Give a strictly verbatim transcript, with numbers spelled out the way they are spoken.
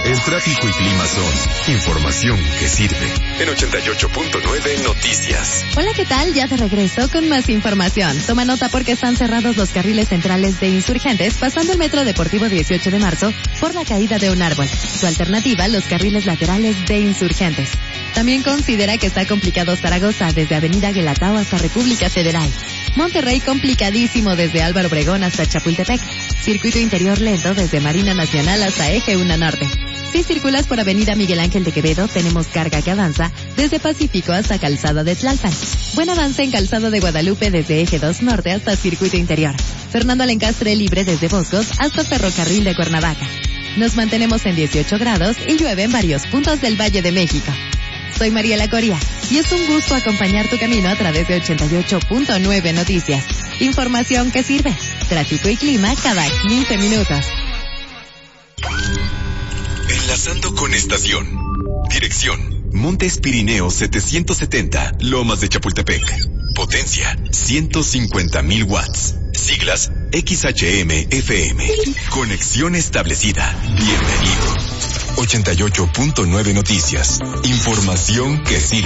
El tráfico y clima son información que sirve. En ochenta y ocho punto nueve Noticias. Hola, ¿qué tal? Ya te regreso con más información. Toma nota porque están cerrados los carriles centrales de Insurgentes pasando el Metro Deportivo dieciocho de marzo por la caída de un árbol. Su alternativa, los carriles laterales de Insurgentes. También considera que está complicado Zaragoza desde Avenida Guelatao hasta República Federal. Monterrey complicadísimo desde Álvaro Obregón hasta Chapultepec. Circuito interior lento desde Marina Nacional hasta Eje uno Norte. Si circulas por Avenida Miguel Ángel de Quevedo, tenemos carga que avanza desde Pacífico hasta Calzada de Tlalpan. Buen avance en Calzada de Guadalupe desde Eje dos Norte hasta Circuito Interior. Fernando Alencastre libre desde Boscos hasta Ferrocarril de Cuernavaca. Nos mantenemos en dieciocho grados y llueve en varios puntos del Valle de México. Soy Mariela Coria y es un gusto acompañar tu camino a través de ochenta y ocho punto nueve Noticias. Información que sirve. Tráfico y clima cada quince minutos. Enlazando con estación. Dirección: Montes Pirineos setecientos setenta, Lomas de Chapultepec. Potencia: ciento cincuenta mil watts. Siglas: X H M F M. Conexión establecida. Bienvenido. ochenta y ocho punto nueve Noticias. Información que sirve.